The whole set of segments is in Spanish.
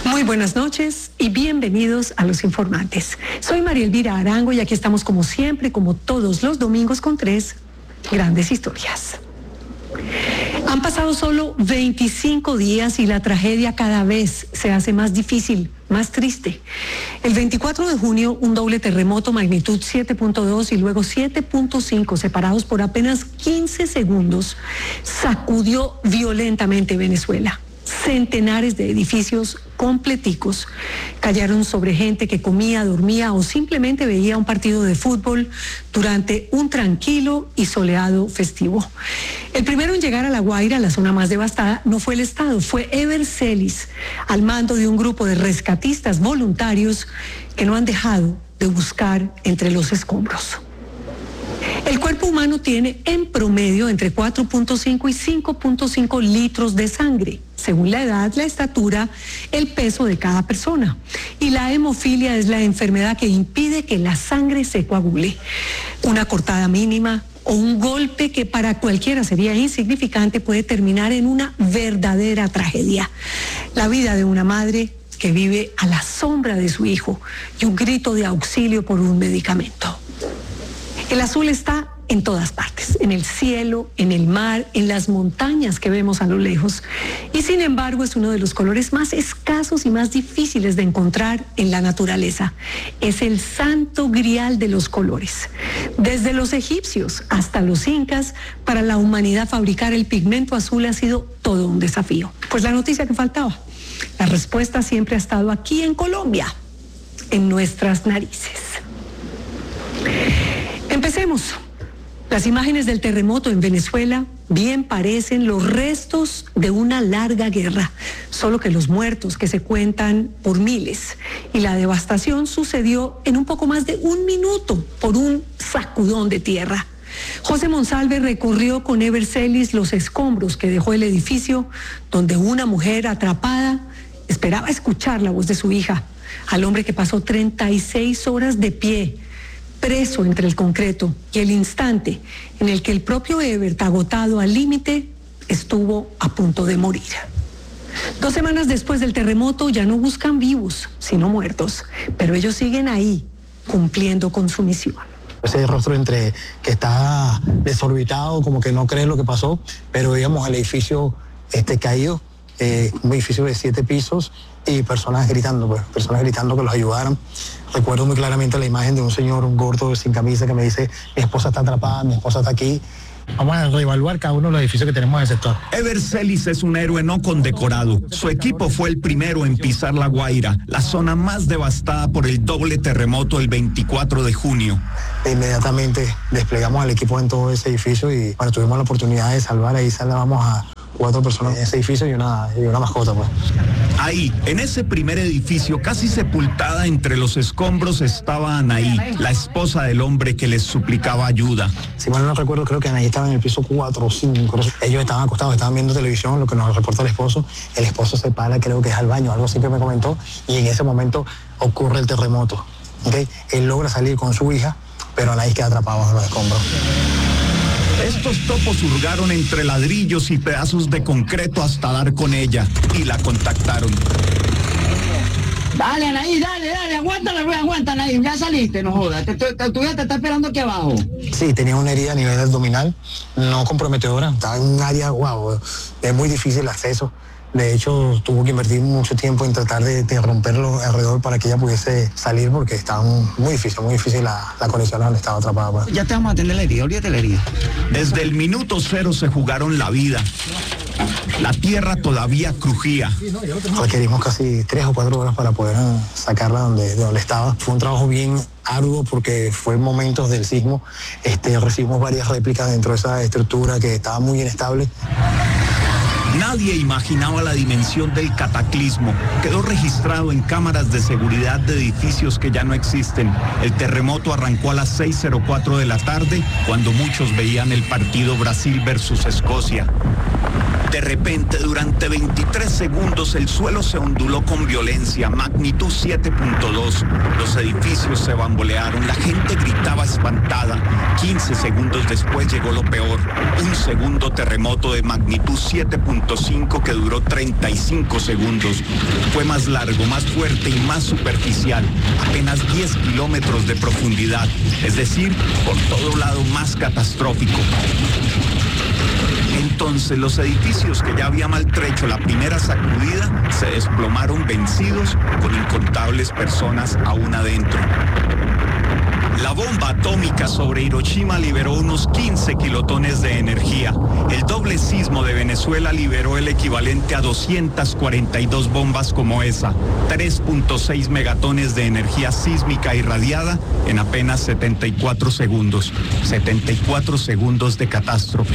Muy buenas noches y bienvenidos a Los Informantes. Soy María Elvira Arango y aquí estamos como siempre, como todos los domingos, con 3 grandes historias. Han pasado solo 25 días y la tragedia cada vez se hace más difícil, más triste. El 24 de junio, un doble terremoto magnitud 7.2 y luego 7.5, separados por apenas 15 segundos, sacudió violentamente Venezuela. Centenares de edificios completicos cayeron sobre gente que comía, dormía o simplemente veía un partido de fútbol durante un tranquilo y soleado festivo. El primero en llegar a La Guaira, la zona más devastada, no fue el Estado, fue Evercelis, al mando de un grupo de rescatistas voluntarios que no han dejado de buscar entre los escombros. El cuerpo humano tiene en promedio entre 4.5 y 5.5 litros de sangre, según la edad, la estatura, el peso de cada persona. Y la hemofilia es la enfermedad que impide que la sangre se coagule. Una cortada mínima o un golpe que para cualquiera sería insignificante puede terminar en una verdadera tragedia. La vida de una madre que vive a la sombra de su hijo y un grito de auxilio por un medicamento. El azul está en todas partes, en el cielo, en el mar, en las montañas que vemos a lo lejos. Y sin embargo es uno de los colores más escasos y más difíciles de encontrar en la naturaleza. Es el santo grial de los colores. Desde los egipcios hasta los incas, para la humanidad fabricar el pigmento azul ha sido todo un desafío. Pues la noticia que faltaba, la respuesta siempre ha estado aquí en Colombia, en nuestras narices. Empecemos. Las imágenes del terremoto en Venezuela bien parecen los restos de una larga guerra, solo que los muertos que se cuentan por miles y la devastación sucedió en un poco más de un minuto por un sacudón de tierra. José Monsalve recorrió con Evercelis los escombros que dejó el edificio donde una mujer atrapada esperaba escuchar la voz de su hija, al hombre que pasó 36 horas de pie, preso entre el concreto, y el instante en el que el propio Ebert, agotado al límite, estuvo a punto de morir. 2 semanas después del terremoto ya no buscan vivos, sino muertos, pero ellos siguen ahí, cumpliendo con su misión. Ese rostro entre que está desorbitado, como que no cree lo que pasó, pero digamos el edificio caído, un edificio de 7 pisos y personas gritando que los ayudaran. Recuerdo muy claramente la imagen de un señor, un gordo sin camisa, que me dice: mi esposa está atrapada, mi esposa está aquí. Vamos a reevaluar cada uno de los edificios que tenemos en el sector. Evercelis es un héroe no condecorado. Su equipo fue el primero en pisar La Guaira, la zona más devastada por el doble terremoto el 24 de junio. Inmediatamente desplegamos al equipo en todo ese edificio y bueno, tuvimos la oportunidad de salvar. Ahí salvamos a 4 personas en ese edificio y una mascota, pues. Ahí, en ese primer edificio, casi sepultada entre los escombros, estaba Anaí, la esposa del hombre que les suplicaba ayuda. Si mal no recuerdo, creo que Anaí estaba en el piso 4 o 5. Ellos estaban acostados, estaban viendo televisión, lo que nos reporta el esposo. El esposo se para, creo que es al baño, algo así que me comentó, y en ese momento ocurre el terremoto. ¿Okay? Él logra salir con su hija, pero Anaí queda atrapada bajo los escombros. Estos topos hurgaron entre ladrillos y pedazos de concreto hasta dar con ella y la contactaron. Dale, Anaí, dale, aguanta, Anaí, ya saliste, no jodas, tu hija te está esperando aquí abajo. Sí, tenía una herida a nivel abdominal, no comprometedora, estaba en un área, es muy difícil el acceso. De hecho, tuvo que invertir mucho tiempo en tratar de romperlo alrededor para que ella pudiese salir, porque estaba muy difícil la condición donde estaba atrapada. Pues. Ya te vamos a atender la herida, olvídate la herida. Desde el minuto 0 se jugaron la vida. La tierra todavía crujía. Requerimos casi 3 o 4 horas para poder sacarla de donde estaba. Fue un trabajo bien arduo porque fue en momentos del sismo. Recibimos varias réplicas dentro de esa estructura que estaba muy inestable. Nadie imaginaba la dimensión del cataclismo. Quedó registrado en cámaras de seguridad de edificios que ya no existen. El terremoto arrancó a las 6:04 de la tarde, cuando muchos veían el partido Brasil versus Escocia. De repente, durante 23 segundos, el suelo se onduló con violencia, magnitud 7.2. Los edificios se bambolearon, la gente gritaba espantada. 15 segundos después llegó lo peor, un segundo terremoto de magnitud 7.5 que duró 35 segundos. Fue más largo, más fuerte y más superficial, apenas 10 kilómetros de profundidad, es decir, por todo lado más catastrófico. Entonces los edificios que ya había maltrecho la primera sacudida se desplomaron vencidos con incontables personas aún adentro. La bomba atómica sobre Hiroshima liberó unos 15 kilotones de energía. El doble sismo de Venezuela liberó el equivalente a 242 bombas como esa, 3.6 megatones de energía sísmica irradiada en apenas 74 segundos. 74 segundos de catástrofe.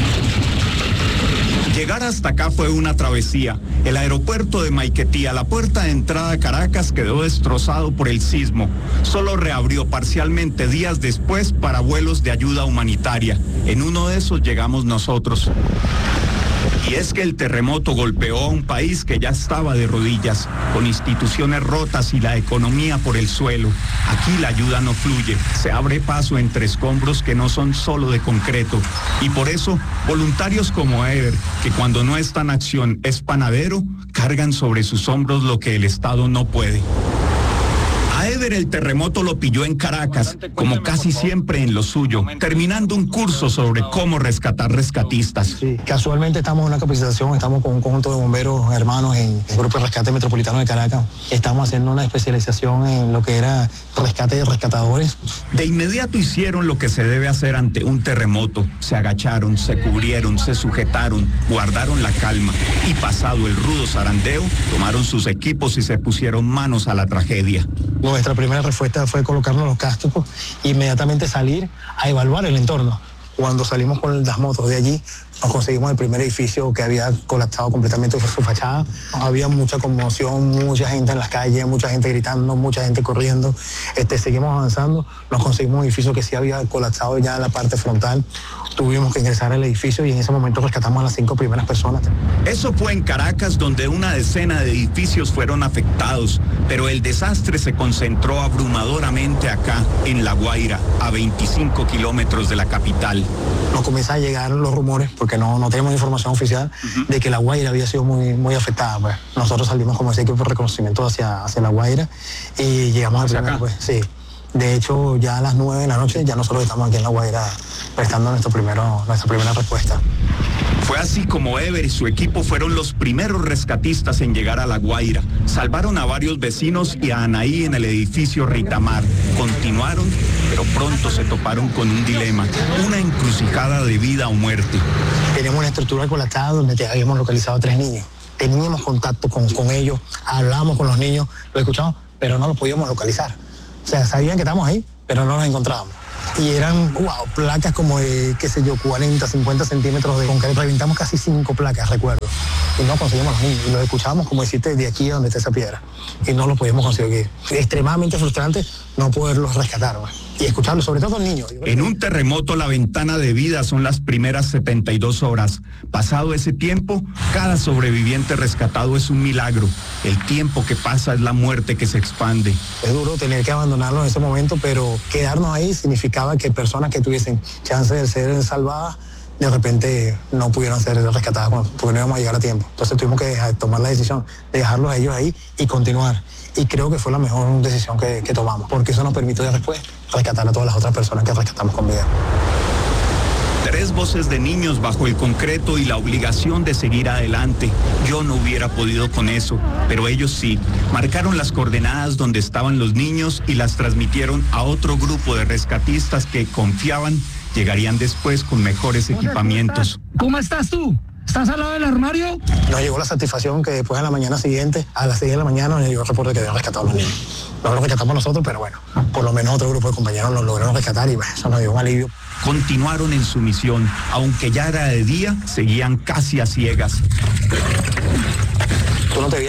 Llegar hasta acá fue una travesía. El aeropuerto de Maiquetía, la puerta de entrada a Caracas, quedó destrozado por el sismo. Solo reabrió parcialmente días después para vuelos de ayuda humanitaria. En uno de esos llegamos nosotros. Y es que el terremoto golpeó a un país que ya estaba de rodillas, con instituciones rotas y la economía por el suelo. Aquí la ayuda no fluye, se abre paso entre escombros que no son solo de concreto. Y por eso, voluntarios como Ever, que cuando no está en acción es panadero, cargan sobre sus hombros lo que el Estado no puede. A Ever el terremoto lo pilló en Caracas, como casi siempre en lo suyo, terminando un curso sobre cómo rescatar rescatistas. Sí, casualmente estamos en una capacitación, estamos con un conjunto de bomberos hermanos en el Grupo de Rescate Metropolitano de Caracas. Estamos haciendo una especialización en lo que era rescate de rescatadores. De inmediato hicieron lo que se debe hacer ante un terremoto. Se agacharon, se cubrieron, se sujetaron, guardaron la calma y pasado el rudo zarandeo, tomaron sus equipos y se pusieron manos a la tragedia. Nuestra primera respuesta fue colocarnos los cascos e inmediatamente salir a evaluar el entorno. Cuando salimos con las motos de allí, nos conseguimos el primer edificio que había colapsado completamente por su fachada. Había mucha conmoción, mucha gente en las calles, mucha gente gritando, mucha gente corriendo. Seguimos avanzando, nos conseguimos un edificio que sí había colapsado ya en la parte frontal. Tuvimos que ingresar al edificio y en ese momento rescatamos a las 5 primeras personas. Eso fue en Caracas, donde una decena de edificios fueron afectados, pero el desastre se concentró abrumadoramente acá, en La Guaira, a 25 kilómetros de la capital. Nos comienzan a llegar los rumores, porque no tenemos información oficial, de que La Guaira había sido muy afectada. Pues. Nosotros salimos como ese equipo de reconocimiento hacia La Guaira y llegamos al primer, pues, sí. De hecho, ya a las 9 de la noche, ya nosotros estamos aquí en La Guaira prestando nuestra primera respuesta. Fue así como Ever y su equipo fueron los primeros rescatistas en llegar a La Guaira. Salvaron a varios vecinos y a Anaí en el edificio Ritamar. Continuaron, pero pronto se toparon con un dilema, una encrucijada de vida o muerte. Tenemos una estructura colapsada donde habíamos localizado a 3 niños. Teníamos contacto con ellos, hablábamos con los niños, lo escuchamos, pero no los podíamos localizar. O sea, sabían que estábamos ahí, pero no los encontrábamos. Y eran, placas como de, 40, 50 centímetros de concreto. Reventamos casi 5 placas, recuerdo. Y no conseguimos los niños. Y los escuchábamos, como decirte, de aquí a donde está esa piedra. Y no los podíamos conseguir. Extremadamente frustrante no poderlos rescatar, ¿no? Y escucharlos, sobre todo los niños. En un terremoto, la ventana de vida son las primeras 72 horas. Pasado ese tiempo, cada sobreviviente rescatado es un milagro. El tiempo que pasa es la muerte que se expande. Es duro tener que abandonarlos en ese momento, pero quedarnos ahí significaba que personas que tuviesen chance de ser salvadas, de repente no pudieron ser rescatadas porque no íbamos a llegar a tiempo. Entonces tuvimos que tomar la decisión de dejarlos a ellos ahí y continuar. Y creo que fue la mejor decisión que tomamos, porque eso nos permitió después rescatar a todas las otras personas que rescatamos con vida. 3 voces de niños bajo el concreto y la obligación de seguir adelante. Yo no hubiera podido con eso, pero ellos sí. Marcaron las coordenadas donde estaban los niños y las transmitieron a otro grupo de rescatistas que confiaban llegarían después con mejores equipamientos. ¿Cómo estás tú? ¿Estás al lado del armario? Nos llegó la satisfacción que después en la mañana siguiente, a las 6 de la mañana, nos llegó el reporte de que habían rescatado a los niños. No lo rescatamos nosotros, pero bueno, por lo menos otro grupo de compañeros los lograron rescatar y bueno, eso nos dio un alivio. Continuaron en su misión, aunque ya era de día, seguían casi a ciegas. Tú no te veías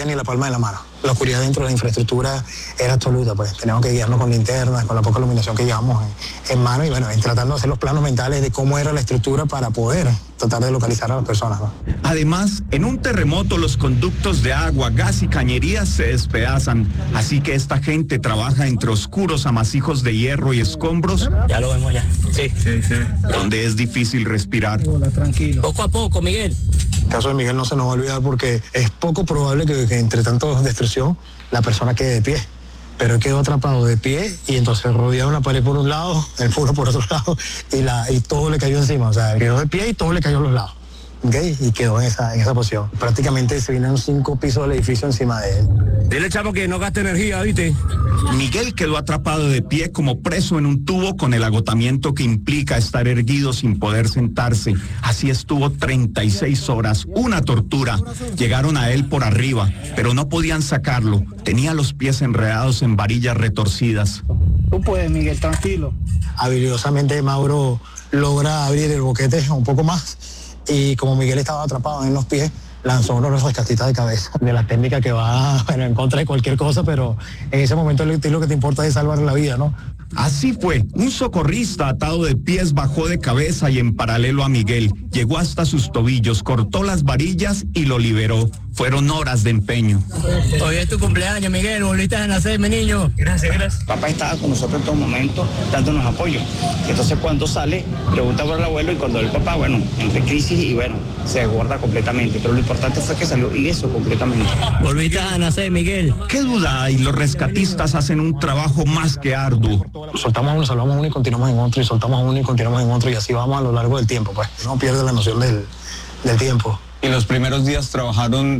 ni la palma de la mano. La oscuridad dentro de la infraestructura era absoluta, pues teníamos que guiarnos con linternas, con la poca iluminación que llevamos en mano y bueno, tratando de hacer los planos mentales de cómo era la estructura para poder tratar de localizar a las personas, ¿no? Además, en un terremoto los conductos de agua, gas y cañerías se despedazan, así que esta gente trabaja entre oscuros amasijos de hierro y escombros. Ya lo vemos ya. Sí. Donde es difícil respirar. Hola, tranquilo. Poco a poco, Miguel. El caso de Miguel no se nos va a olvidar porque es poco probable que entre tanto destrucción la persona quede de pie. Pero él quedó atrapado de pie y entonces rodeaba una pared por un lado, el muro por otro lado y todo le cayó encima. O sea, quedó de pie y todo le cayó a los lados. ¿Okay? Y quedó en esa posición. Prácticamente se vinieron 5 pisos del edificio encima de él. Dile, chavo, que no gaste energía, ¿viste? Miguel quedó atrapado de pie como preso en un tubo con el agotamiento que implica estar erguido sin poder sentarse. Así estuvo 36 horas, una tortura. Llegaron a él por arriba, pero no podían sacarlo. Tenía los pies enredados en varillas retorcidas. Tú puedes, Miguel, tranquilo. Habilidosamente Mauro logra abrir el boquete un poco más y como Miguel estaba atrapado en los pies, lanzó unos rescatistas de cabeza, de la técnica que va en contra de cualquier cosa, pero en ese momento lo que te importa es salvar la vida, ¿no? Así fue, un socorrista atado de pies bajó de cabeza y en paralelo a Miguel, llegó hasta sus tobillos, cortó las varillas y lo liberó. Fueron horas de empeño. Hoy es tu cumpleaños, Miguel, volviste a nacer, mi niño. Gracias. Papá estaba con nosotros en todo momento, dándonos apoyo. Entonces cuando sale, pregunta por el abuelo y cuando el papá, bueno, entre crisis y bueno, se desborda completamente. Pero lo importante fue que salió ileso completamente. Volviste a nacer, Miguel. ¿Qué duda hay? Los rescatistas hacen un trabajo más que arduo. Soltamos uno, salvamos uno y continuamos en otro, y soltamos uno y continuamos en otro, y así vamos a lo largo del tiempo, pues. No pierde la noción del tiempo. ¿Y los primeros días trabajaron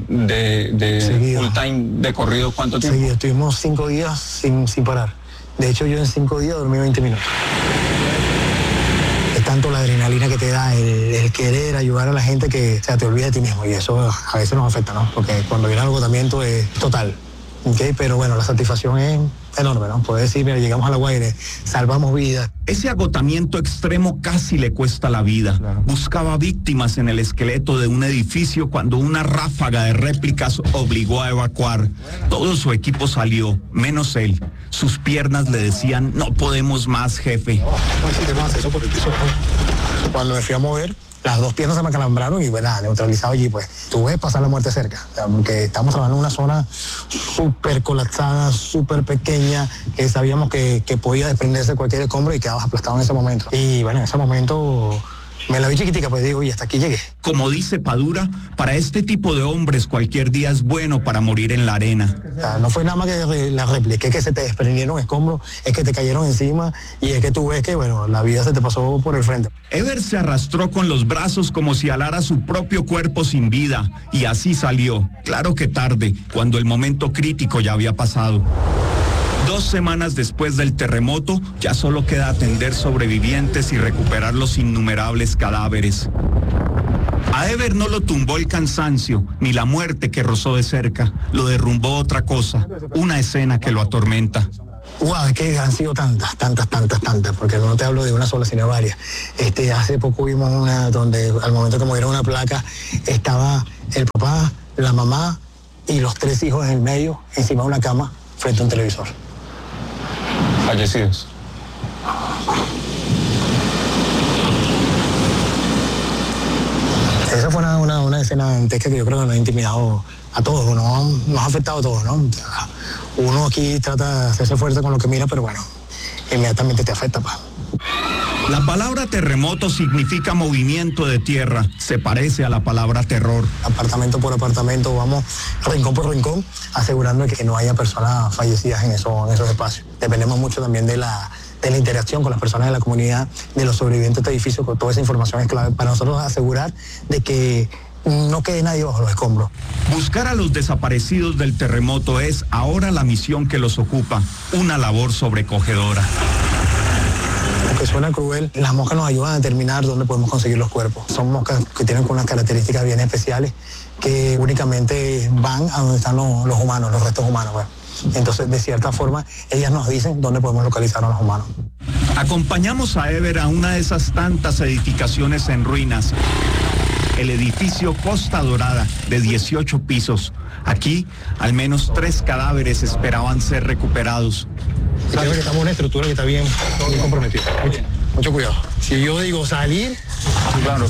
de full time, de corrido, cuánto tiempo? Sí, estuvimos 5 días sin parar. De hecho, yo en 5 días dormí 20 minutos. Es tanto la adrenalina que te da, el querer ayudar a la gente que te olvida de ti mismo, y eso a veces nos afecta, ¿no? Porque cuando viene el agotamiento es total, ¿okay? Pero bueno, la satisfacción es enorme, ¿no? Puedes decir, mira, llegamos a La Guaire, salvamos vidas. Ese agotamiento extremo casi le cuesta la vida. Claro. Buscaba víctimas en el esqueleto de un edificio cuando una ráfaga de réplicas obligó a evacuar. Todo su equipo salió, menos él. Sus piernas le decían, no podemos más, jefe. Cuando me fui a mover, las 2 piernas se me acalambraron y bueno, neutralizado allí, pues. Tú ves pasar la muerte cerca, o sea, porque estamos trabajando en una zona súper colapsada, súper pequeña, que sabíamos que podía desprenderse cualquier escombro y quedabas aplastado en ese momento. Y bueno, en ese momento me la vi chiquitica, pues digo, y hasta aquí llegué. Como dice Padura, para este tipo de hombres cualquier día es bueno para morir en la arena. O sea, no fue nada más que la réplica, es que se te desprendieron escombros, es que te cayeron encima y es que tú ves que, bueno, la vida se te pasó por el frente. Ever se arrastró con los brazos como si alara su propio cuerpo sin vida y así salió. Claro que tarde, cuando el momento crítico ya había pasado. 2 semanas después del terremoto, ya solo queda atender sobrevivientes y recuperar los innumerables cadáveres. A Ever no lo tumbó el cansancio, ni la muerte que rozó de cerca. Lo derrumbó otra cosa, una escena que lo atormenta. Wow, es que han sido tantas, porque no te hablo de una sola, sino varias. Hace poco vimos una donde al momento que movieron una placa, estaba el papá, la mamá y los 3 hijos en el medio, encima de una cama, frente a un televisor. Fallecidos. Esa fue una escena dantesca que yo creo que nos ha intimidado a todos, nos ha afectado a todos, ¿no? Uno aquí trata de hacerse fuerte con lo que mira, pero bueno, inmediatamente te afecta, pa. La palabra terremoto significa movimiento de tierra, se parece a la palabra terror. Apartamento por apartamento, vamos rincón por rincón, asegurando que no haya personas fallecidas en esos espacios. Dependemos mucho también de la interacción con las personas de la comunidad, de los sobrevivientes de edificios, con toda esa información es clave para nosotros asegurar de que no quede nadie bajo los escombros. Buscar a los desaparecidos del terremoto es ahora la misión que los ocupa, una labor sobrecogedora. Aunque suena cruel, las moscas nos ayudan a determinar dónde podemos conseguir los cuerpos. Son moscas que tienen unas características bien especiales que únicamente van a donde están los humanos, los restos humanos, pues. Entonces, de cierta forma, ellas nos dicen dónde podemos localizar a los humanos. Acompañamos a Ever a una de esas tantas edificaciones en ruinas. el edificio Costa Dorada, de 18 pisos. Aquí, al menos 3 cadáveres esperaban ser recuperados. Creo que estamos en una estructura que está bien comprometida. Mucho cuidado. Si yo digo salir... Claro.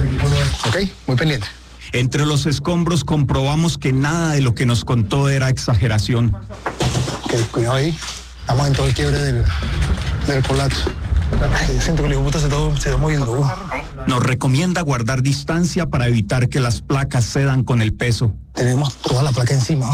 Ok, muy pendiente. Entre los escombros comprobamos que nada de lo que nos contó era exageración. Ok, cuidado ahí. Estamos en todo el quiebre del colapso. Ay, siento que el hijo puta se está moviendo. Nos recomienda guardar distancia para evitar que las placas cedan con el peso. Tenemos toda la placa encima.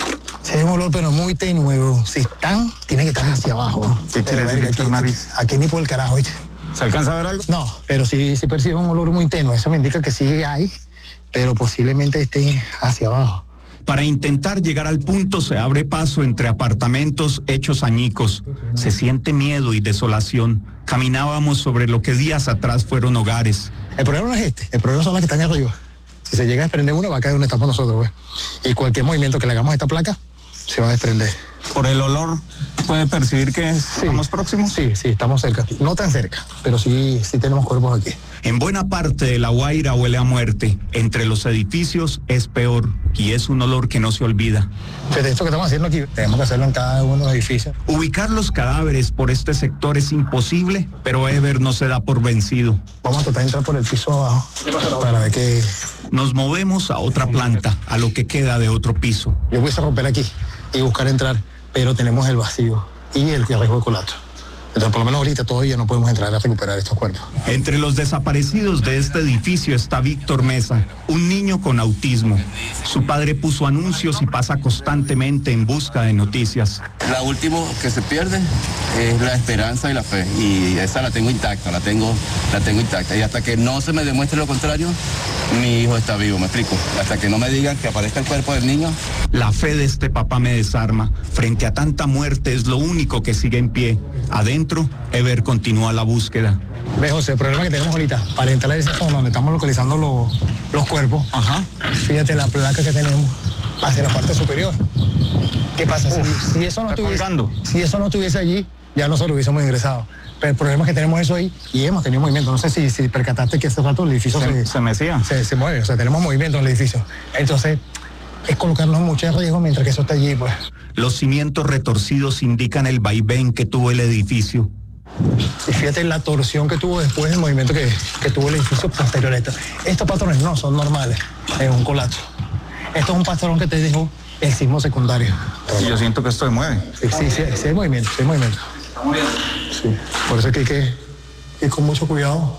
Se ve un olor, pero muy tenue. Si están, tienen que estar hacia abajo. ¿Qué quiere decir, nariz? Aquí ni por el carajo, ¿viste? ¿Se alcanza a ver algo? No, pero sí percibo un olor muy tenue. Eso me indica que sí hay, pero posiblemente esté hacia abajo. Para intentar llegar al punto se abre paso entre apartamentos hechos añicos. Se siente miedo y desolación. Caminábamos sobre lo que días atrás fueron hogares. El problema no es este, el problema son las que están arriba. Si se llega a desprender una, va a caer donde estamos nosotros, güey. Y cualquier movimiento que le hagamos a esta placa, se va a desprender. ¿Por el olor puede percibir que estamos próximos? Sí, estamos cerca. No tan cerca, pero sí tenemos cuerpos aquí. En buena parte de La Guaira huele a muerte. Entre los edificios es peor y es un olor que no se olvida. Pero esto que estamos haciendo aquí, tenemos que hacerlo en cada uno de los edificios. Ubicar los cadáveres por este sector es imposible, pero Ever no se da por vencido. Vamos a tratar de entrar por el piso abajo para ver qué... Nos movemos a otra planta, a lo que queda de otro piso. Yo voy a romper aquí y buscar entrar, pero tenemos el vacío y el riesgo de colapso. Entonces, por lo menos ahorita todavía no podemos entrar a recuperar estos cuerpos. Entre los desaparecidos de este edificio está Víctor Mesa, un niño con autismo. Su padre puso anuncios y pasa constantemente en busca de noticias. La última que se pierde es la esperanza y la fe. Y esa la tengo intacta, la tengo intacta. Y hasta que no se me demuestre lo contrario, mi hijo está vivo, me explico. Hasta que no me digan que aparezca el cuerpo del niño. La fe de este papá me desarma. Frente a tanta muerte es lo único que sigue en pie. Adentro, Ever continúa la búsqueda. Ve, José, el problema que tenemos ahorita, para entrar a esa zona donde estamos localizando los cuerpos, fíjate la placa que tenemos hacia la parte superior. ¿Qué pasa? Si eso no estuviese allí, ya nosotros hubiésemos ingresado. Pero el problema es que tenemos eso ahí y hemos tenido movimiento. No sé si percataste que hace rato el edificio se mecía. Se mueve, o sea, tenemos movimiento en el edificio. Entonces, es colocarnos mucho en riesgo mientras que eso está allí, pues. Los cimientos retorcidos indican el vaivén que tuvo el edificio. Y fíjate la torsión que tuvo después del movimiento que tuvo el edificio posterior a esto. Estos patrones no son normales, es un colapso. Esto es un patrón que te dejó el sismo secundario. Y yo siento que esto se mueve. Sí hay movimiento, Sí, por eso es que hay que ir con mucho cuidado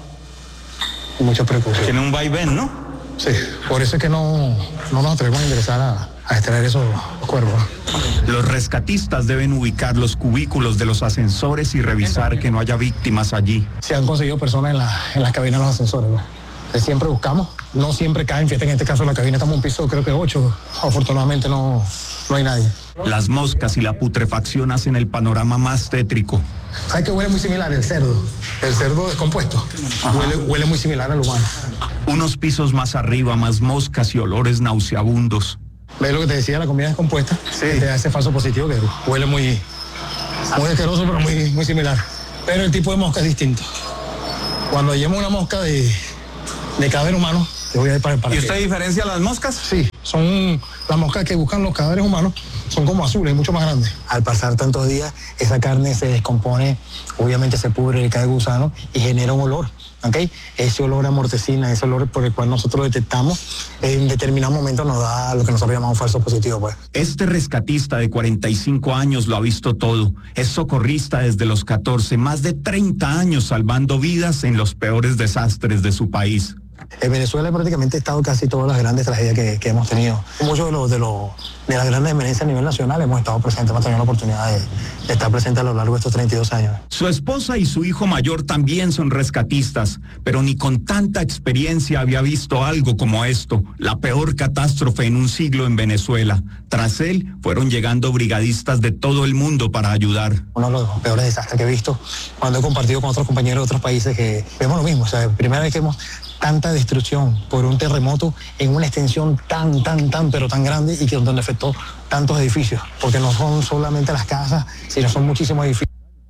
y mucha precaución. Tiene un vaivén, ¿no? Sí, por eso es que no nos atrevemos a ingresar a extraer esos cuerpos. Los rescatistas deben ubicar los cubículos de los ascensores y revisar que no haya víctimas allí. Se han conseguido personas en las cabinas de los ascensores, ¿no? Siempre buscamos, no siempre caen, fíjate, en este caso la cabina estamos en un piso, creo que 8, afortunadamente no hay nadie. Las moscas y la putrefacción hacen el panorama más tétrico. ¿Sabes que huele muy similar? El cerdo descompuesto, huele muy similar al humano. Unos pisos más arriba, más moscas y olores nauseabundos. ¿Ves lo que te decía, la comida descompuesta? Sí. Te da ese falso positivo que huele muy asqueroso, pero muy similar. Pero el tipo de mosca es distinto. Cuando llevamos una mosca de cadáver humano, te voy a ir para ¿Y usted diferencia las moscas? Sí, son las moscas que buscan los cadáveres humanos, son como azules, mucho más grandes. Al pasar tantos días, esa carne se descompone, obviamente se pudre, le cae gusano y genera un olor, ¿ok? Ese olor a mortecina, ese olor por el cual nosotros detectamos, en determinado momento nos da lo que nosotros llamamos falso positivo, pues. Este rescatista de 45 años lo ha visto todo. Es socorrista desde los 14, más de 30 años salvando vidas en los peores desastres de su país. En Venezuela prácticamente ha estado casi todas las grandes tragedias que hemos tenido. Muchos de las grandes emergencias a nivel nacional hemos estado presentes, hemos tenido la oportunidad de estar presentes a lo largo de estos 32 años. Su esposa y su hijo mayor también son rescatistas, pero ni con tanta experiencia había visto algo como esto, la peor catástrofe en un siglo en Venezuela. Tras él, fueron llegando brigadistas de todo el mundo para ayudar. Uno de los peores desastres que he visto cuando he compartido con otros compañeros de otros países que vemos lo mismo, o sea, primera vez que vemos tanta destrucción por un terremoto en una extensión pero tan grande y que donde afectó tantos edificios, porque no son solamente las casas, sino son muchísimos edificios.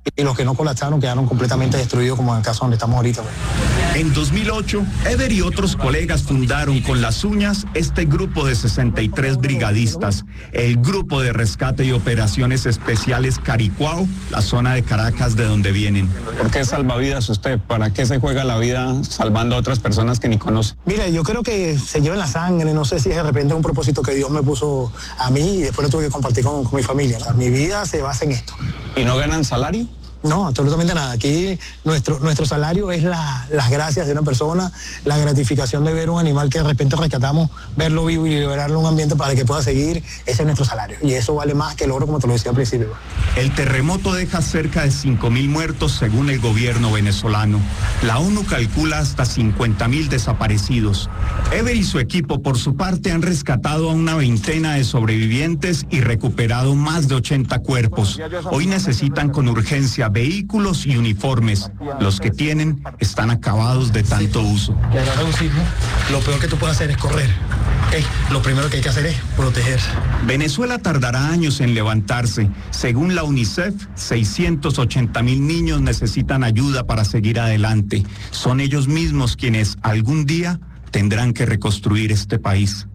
y los que no colapsaron quedaron completamente destruidos, como en el caso donde estamos ahorita. En 2008, Ever y otros colegas fundaron con las uñas este grupo de 63 brigadistas, el Grupo de Rescate y Operaciones Especiales Caricuao, la zona de Caracas de donde vienen. ¿Por qué salvavidas usted? ¿Para qué se juega la vida salvando a otras personas que ni conoce? Mira, yo creo que se lleva en la sangre, no sé si es de repente un propósito que Dios me puso a mí y después lo tuve que compartir con mi familia. Mi vida se basa en esto. ¿Y no ganan salario? No, absolutamente nada. Aquí nuestro salario es las gracias de una persona, la gratificación de ver un animal que de repente rescatamos, verlo vivo y liberarlo en un ambiente para que pueda seguir. Ese es nuestro salario. Y eso vale más que el oro, como te lo decía al principio. El terremoto deja cerca de 5.000 muertos según el gobierno venezolano. La ONU calcula hasta 50.000 desaparecidos. Ever y su equipo, por su parte, han rescatado a una veintena de sobrevivientes y recuperado más de 80 cuerpos. Hoy necesitan con urgencia vehículos y uniformes. Los que tienen están acabados de tanto uso. Que agarra un sismo, lo peor que tú puedes hacer es correr. Lo primero que hay que hacer es protegerse. Venezuela tardará años en levantarse. Según la UNICEF, 680.000 niños necesitan ayuda para seguir adelante. Son ellos mismos quienes algún día tendrán que reconstruir este país.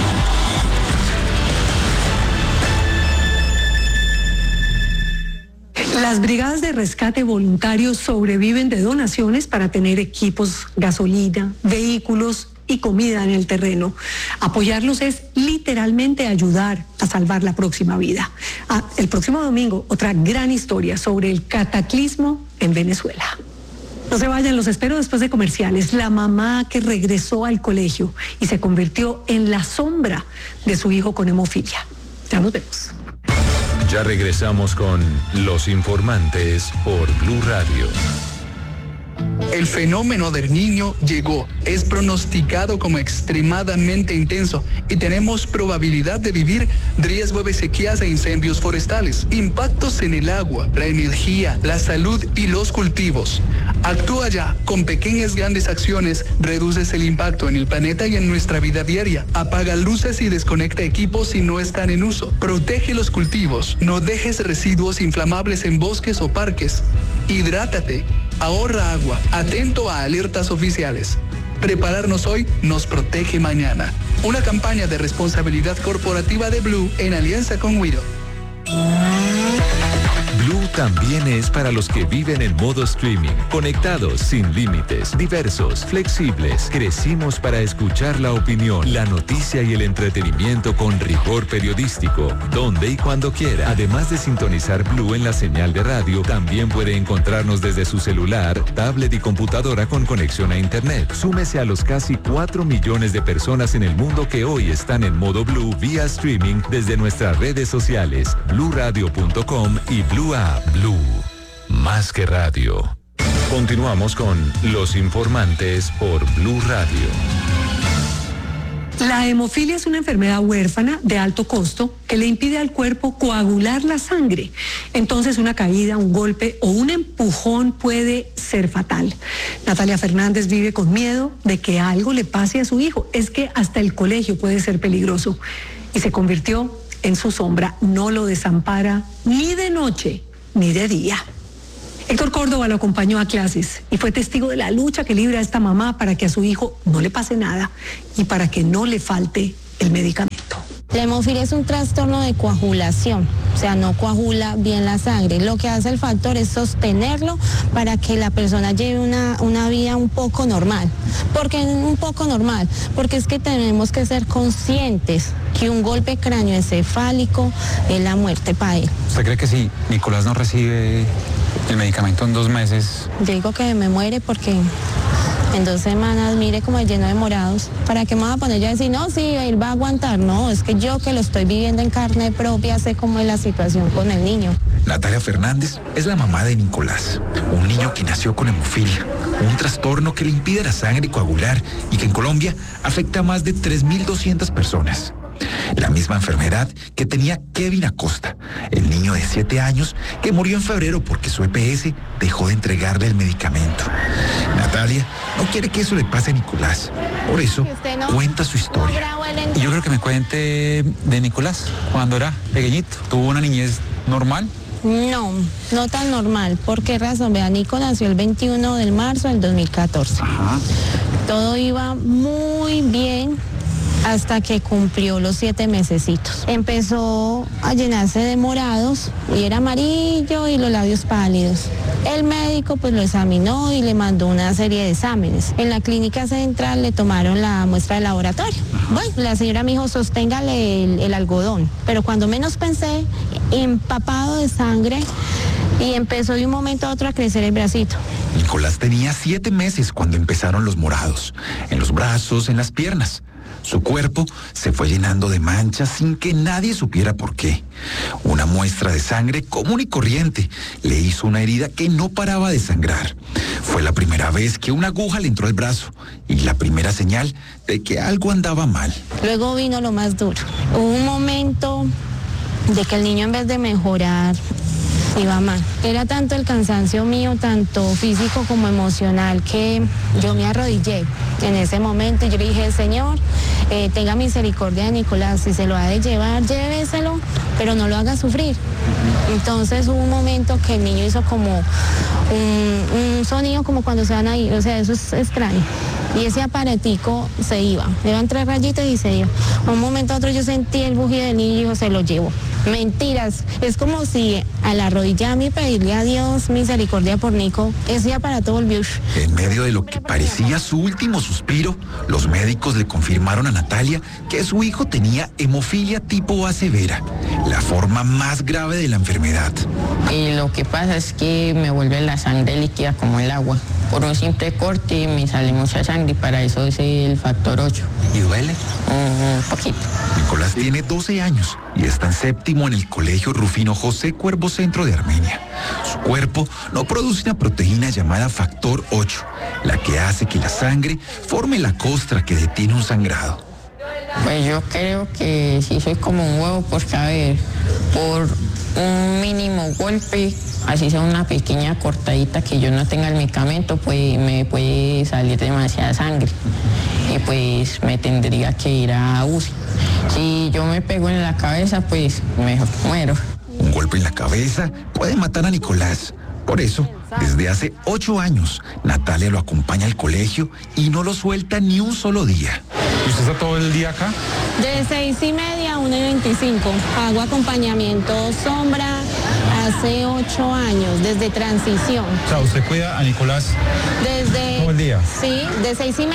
Las brigadas de rescate voluntarios sobreviven de donaciones para tener equipos, gasolina, vehículos y comida en el terreno. Apoyarlos es literalmente ayudar a salvar la próxima vida. El próximo domingo, otra gran historia sobre el cataclismo en Venezuela. No se vayan, los espero después de comerciales. La mamá que regresó al colegio y se convirtió en la sombra de su hijo con hemofilia. Ya nos vemos. Ya regresamos con Los Informantes por Blue Radio. El fenómeno del Niño llegó, es pronosticado como extremadamente intenso y tenemos probabilidad de vivir riesgo de sequías e incendios forestales, impactos en el agua, la energía, la salud y los cultivos. Actúa ya, con pequeñas grandes acciones reduces el impacto en el planeta y en nuestra vida diaria. Apaga luces y desconecta equipos si no están en uso. Protege los cultivos, no dejes residuos inflamables en bosques o parques. Hidrátate. Ahorra agua, atento a alertas oficiales. Prepararnos hoy nos protege mañana. Una campaña de responsabilidad corporativa de Blue en alianza con Wido. Blue también es para los que viven en modo streaming, conectados, sin límites, diversos, flexibles. Crecimos para escuchar la opinión, la noticia y el entretenimiento con rigor periodístico, donde y cuando quiera. Además de sintonizar Blue en la señal de radio, también puede encontrarnos desde su celular, tablet y computadora con conexión a internet. Súmese a los casi 4 millones de personas en el mundo que hoy están en modo Blue vía streaming desde nuestras redes sociales, bluradio.com y Blue App. Blue, más que radio. Continuamos con Los Informantes por Blue Radio. La hemofilia es una enfermedad huérfana de alto costo que le impide al cuerpo coagular la sangre. Entonces una caída, un golpe o un empujón puede ser fatal. Natalia Fernández vive con miedo de que algo le pase a su hijo. Es que hasta el colegio puede ser peligroso. Y se convirtió en su sombra. No lo desampara ni de noche ni de día. Héctor Córdoba lo acompañó a clases y fue testigo de la lucha que libra esta mamá para que a su hijo no le pase nada y para que no le falte el medicamento. La hemofilia es un trastorno de coagulación, o sea, no coagula bien la sangre. Lo que hace el factor es sostenerlo para que la persona lleve una vida un poco normal. ¿Por qué un poco normal? Porque es que tenemos que ser conscientes que un golpe cráneoencefálico es la muerte para él. ¿Usted cree que si Nicolás no recibe el medicamento en 2 meses? Yo digo que me muere porque en 2 semanas, mire cómo es lleno de morados. ¿Para qué me voy a poner yo a decir, no, sí, él va a aguantar? No, es que yo que lo estoy viviendo en carne propia sé cómo es la situación con el niño. Natalia Fernández es la mamá de Nicolás, un niño que nació con hemofilia, un trastorno que le impide la sangre coagular y que en Colombia afecta a más de 3.200 personas. La misma enfermedad que tenía Kevin Acosta, el niño de 7 años que murió en febrero porque su EPS dejó de entregarle el medicamento. Natalia no quiere que eso le pase a Nicolás, por eso cuenta su historia. Y yo creo que me cuente de Nicolás, cuando era pequeñito. Tuvo una niñez normal, No tan normal. ¿Por qué razón? Vea, Nico nació el 21 de marzo del 2014. Ajá. Todo iba muy bien hasta que cumplió los 7 mesecitos. Empezó a llenarse de morados y era amarillo y los labios pálidos. El médico pues lo examinó y le mandó una serie de exámenes. En la clínica central le tomaron la muestra de laboratorio. Bueno, la señora me dijo, sosténgale el algodón. Pero cuando menos pensé, empapado de sangre, y empezó de un momento a otro a crecer el bracito. Nicolás tenía 7 meses cuando empezaron los morados, en los brazos, en las piernas. Su cuerpo se fue llenando de manchas sin que nadie supiera por qué. Una muestra de sangre común y corriente le hizo una herida que no paraba de sangrar. Fue la primera vez que una aguja le entró al brazo y la primera señal de que algo andaba mal. Luego vino lo más duro. Hubo un momento de que el niño, en vez de mejorar, iba mal. Era tanto el cansancio mío, tanto físico como emocional, que yo me arrodillé en ese momento y yo le dije, Señor, tenga misericordia de Nicolás, si se lo ha de llevar, lléveselo, pero no lo haga sufrir. Entonces hubo un momento que el niño hizo como un sonido como cuando se van a ir, o sea, eso es extraño. Y ese aparatico se iba, le iban 3 rayitos y se iba. A un momento a otro yo sentí el bujido del niño y dijo, se lo llevo. Mentiras, es como si al arrodillarme y pedirle a Dios misericordia por Nico, ese aparato volvió. En medio de lo que parecía su último suspiro, los médicos le confirmaron a Natalia que su hijo tenía hemofilia tipo A severa, la forma más grave de la enfermedad. Y lo que pasa es que me vuelve la sangre líquida como el agua. Por un simple corte me sale mucha sangre y para eso es el factor 8. ¿Y duele? Un poquito. Nicolás tiene 12 años y está en séptimo en el colegio Rufino José Cuervo Centro de Armenia. Su cuerpo no produce una proteína llamada factor 8, la que hace que la sangre forme la costra que detiene un sangrado. Pues yo creo que sí soy como un huevo, porque a ver, por un mínimo golpe, así sea una pequeña cortadita que yo no tenga el medicamento, pues me puede salir demasiada sangre y pues me tendría que ir a UCI. Si yo me pego en la cabeza, pues me muero. Un golpe en la cabeza puede matar a Nicolás. Por eso, desde hace 8 años, Natalia lo acompaña al colegio y no lo suelta ni un solo día. ¿Y usted está todo el día acá? De 6:30 a 1:25. Hago acompañamiento sombra hace 8 años, desde transición. O sea, ¿usted cuida a Nicolás todo el día? Sí, de 6:30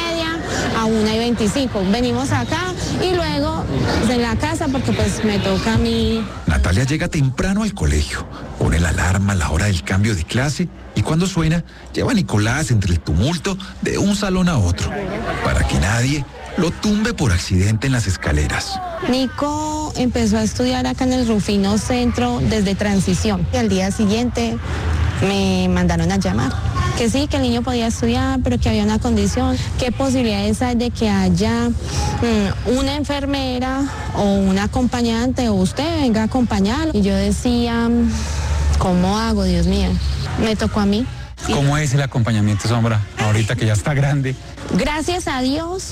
a 1:25. Venimos acá y luego en la casa porque pues me toca a mí. Natalia llega temprano al colegio, pone la alarma a la hora del cambio de clase y cuando suena, lleva a Nicolás entre el tumulto de un salón a otro, para que nadie lo tumbe por accidente en las escaleras. Nico empezó a estudiar acá en el Rufino Centro desde transición. Y al día siguiente me mandaron a llamar. Que sí, que el niño podía estudiar, pero que había una condición. ¿Qué posibilidades hay de que haya una enfermera o un acompañante o usted venga a acompañarlo? Y yo decía, ¿cómo hago, Dios mío? Me tocó a mí. ¿Cómo es el acompañamiento sombra ahorita que ya está grande? Gracias a Dios,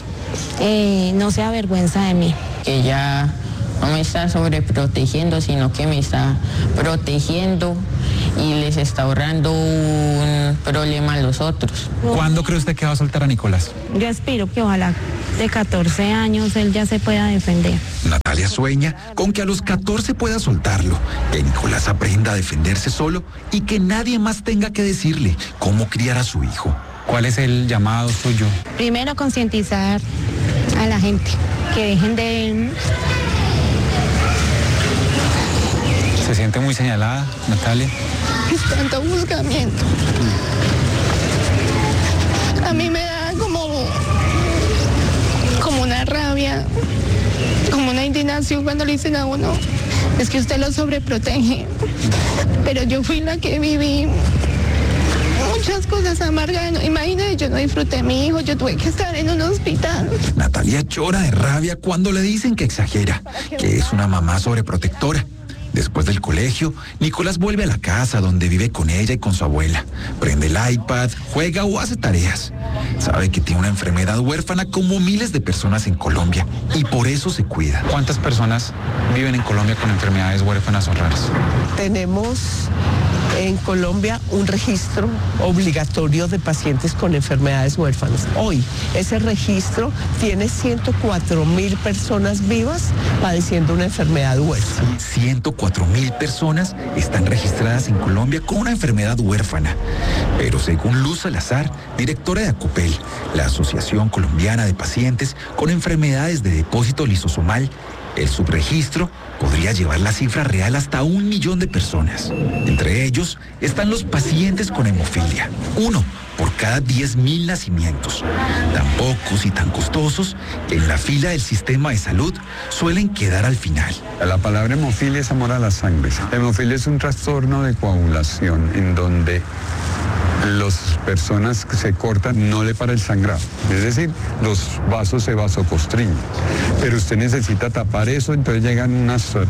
no se avergüenza de mí. Que ya no me está sobreprotegiendo, sino que me está protegiendo y les está ahorrando un problema a los otros. ¿Cuándo cree usted que va a soltar a Nicolás? Yo aspiro que ojalá de 14 años él ya se pueda defender. Natalia sueña con que a los 14 pueda soltarlo, que Nicolás aprenda a defenderse solo y que nadie más tenga que decirle cómo criar a su hijo. ¿Cuál es el llamado suyo? Primero, concientizar a la gente, que dejen de... ¿Se siente muy señalada, Natalia? Es tanto juzgamiento. A mí me da como una rabia, como una indignación cuando le dicen a uno, es que usted lo sobreprotege. Pero yo fui la que viví muchas cosas amargas. Imagínate, yo no disfruté a mi hijo, yo tuve que estar en un hospital. Natalia llora de rabia cuando le dicen que exagera, que es una mamá sobreprotectora. Después del colegio, Nicolás vuelve a la casa donde vive con ella y con su abuela. Prende el iPad, juega o hace tareas. Sabe que tiene una enfermedad huérfana como miles de personas en Colombia y por eso se cuida. ¿Cuántas personas viven en Colombia con enfermedades huérfanas o raras? Tenemos en Colombia un registro obligatorio de pacientes con enfermedades huérfanas. Hoy ese registro tiene 104.000 personas vivas padeciendo una enfermedad huérfana. 104.000 personas están registradas en Colombia con una enfermedad huérfana. Pero según Luz Salazar, directora de ACOPEL, la Asociación Colombiana de Pacientes con Enfermedades de Depósito Lisosomal, el subregistro podría llevar la cifra real hasta 1 millón de personas. Entre ellos están los pacientes con hemofilia, 1 por cada 10.000 nacimientos. Tan pocos y tan costosos que en la fila del sistema de salud suelen quedar al final. La palabra hemofilia es amor a la sangre. Hemofilia es un trastorno de coagulación en donde las personas que se cortan no le para el sangrado, es decir, los vasos se vasoconstriñen, pero usted necesita tapar eso, entonces llegan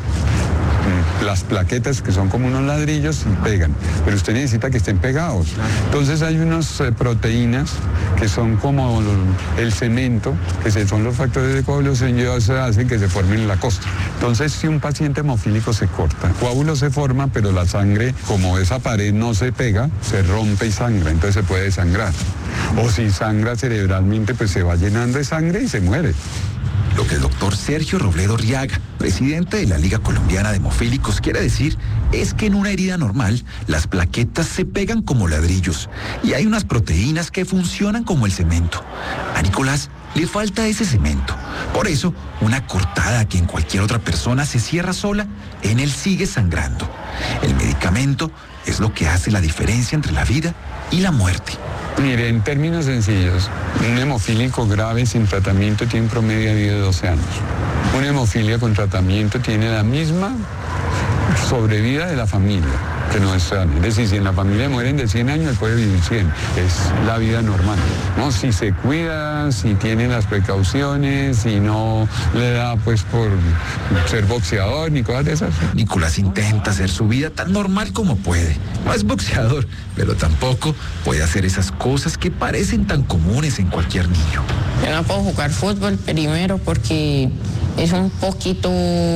las plaquetas que son como unos ladrillos y pegan, pero usted necesita que estén pegados. Entonces hay unas proteínas que son como el cemento, que son los factores de coagulación y ellos hacen que se formen en la costra. Entonces si un paciente hemofílico se corta, el coágulo se forma, pero la sangre, como esa pared no se pega, se rompe y sangra, entonces se puede desangrar. O si sangra cerebralmente, pues se va llenando de sangre y se muere. Lo que el doctor Sergio Robledo Riaga, presidente de la Liga Colombiana de Hemofílicos, quiere decir es que en una herida normal las plaquetas se pegan como ladrillos y hay unas proteínas que funcionan como el cemento. A Nicolás le falta ese cemento. Por eso, una cortada que en cualquier otra persona se cierra sola, en él sigue sangrando. El medicamento es lo que hace la diferencia entre la vida y la muerte. Mire, en términos sencillos, un hemofílico grave sin tratamiento tiene un promedio de vida de 12 años. Una hemofilia con tratamiento tiene la misma sobrevida de la familia, que no es sana. Es decir, si en la familia mueren de 100 años, él puede vivir 100. Es la vida normal, ¿no? Si se cuida, si tiene las precauciones, si no le da pues por ser boxeador ni cosas de esas. Nicolás intenta hacer su vida tan normal como puede. No es boxeador, pero tampoco puede hacer esas cosas que parecen tan comunes en cualquier niño. Yo no puedo jugar fútbol primero porque es un poquito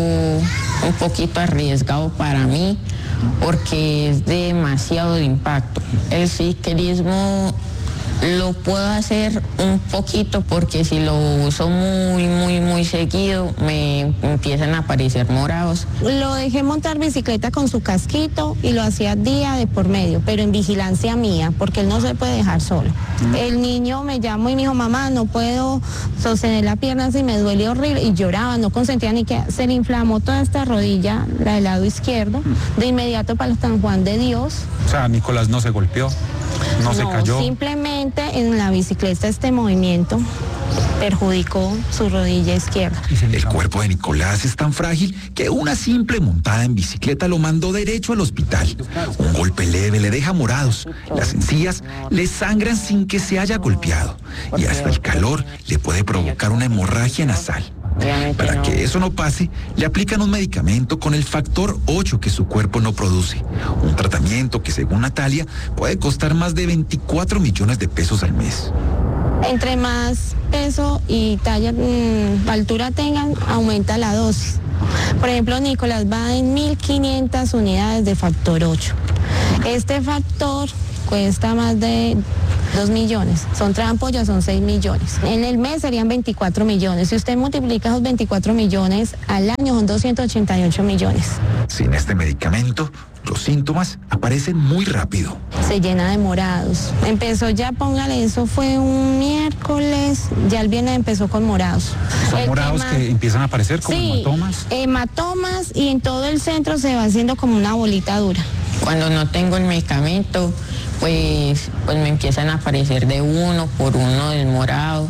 arriesgado para mí, porque es demasiado de impacto. El ciclismo lo puedo hacer un poquito porque si lo uso muy seguido me empiezan a aparecer morados. Lo dejé montar bicicleta con su casquito y lo hacía día de por medio, pero en vigilancia mía, porque él no se puede dejar solo. El niño me llamó y me dijo, mamá, no puedo sostener la pierna, si me duele horrible, y lloraba, no consentía ni que se le inflamó toda esta rodilla, la del lado izquierdo, de inmediato para el San Juan de Dios. O sea, Nicolás no se golpeó, no se cayó. Simplemente en la bicicleta este movimiento perjudicó su rodilla izquierda. El cuerpo de Nicolás es tan frágil que una simple montada en bicicleta lo mandó derecho al hospital. Un golpe leve le deja morados, las encías le sangran sin que se haya golpeado y hasta el calor le puede provocar una hemorragia nasal. Para que eso no pase, le aplican un medicamento con el factor 8 que su cuerpo no produce. Un tratamiento que, según Natalia, puede costar más de 24 millones de pesos al mes. Entre más peso y talla, altura tengan, aumenta la dosis. Por ejemplo, Nicolás va en 1.500 unidades de factor 8. Este factor cuesta más de 2 millones. Son trampollas, son 6 millones. En el mes serían 24 millones. Si usted multiplica esos 24 millones al año, son 288 millones. Sin este medicamento, los síntomas aparecen muy rápido. Se llena de morados. Empezó ya, póngale, eso fue un miércoles, ya el viernes empezó con morados. ¿Son morados que empiezan a aparecer como hematomas? Hematomas, y en todo el centro se va haciendo como una bolita dura. Cuando no tengo el medicamento, pues me empiezan a aparecer de uno por uno del morado,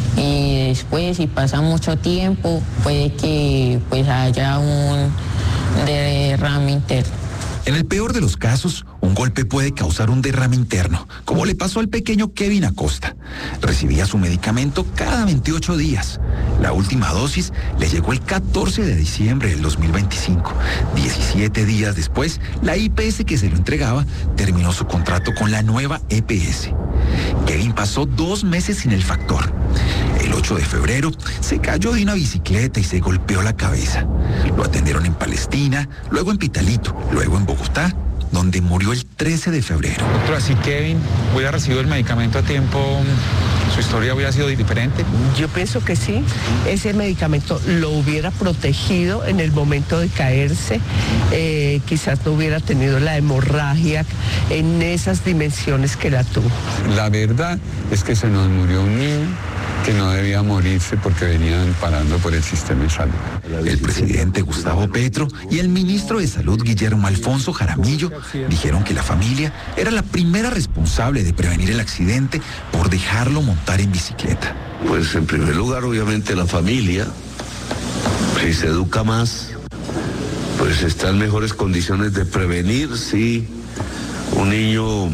y después, si pasa mucho tiempo, puede que pues haya un derrame interno. En el peor de los casos, un golpe puede causar un derrame interno, como le pasó al pequeño Kevin Acosta. Recibía su medicamento cada 28 días. La última dosis le llegó el 14 de diciembre del 2025. 17 días después, la IPS que se lo entregaba terminó su contrato con la nueva EPS. Kevin pasó 2 meses sin el factor. El 8 de febrero se cayó de una bicicleta y se golpeó la cabeza. Lo atendieron en Palestina, luego en Pitalito, luego en Bogotá, donde murió el 13 de febrero. Doctora, si Kevin hubiera recibido el medicamento a tiempo, ¿su historia hubiera sido diferente? Yo pienso que sí. Ese medicamento lo hubiera protegido en el momento de caerse. Quizás no hubiera tenido la hemorragia en esas dimensiones que la tuvo. La verdad es que se nos murió un niño que no debía morirse porque venían parando por el sistema de salud. El presidente Gustavo Petro y el ministro de Salud Guillermo Alfonso Jaramillo dijeron que la familia era la primera responsable de prevenir el accidente por dejarlo montar en bicicleta. Pues en primer lugar, obviamente, la familia. Si se educa más, pues está en mejores condiciones de prevenir. Si un niño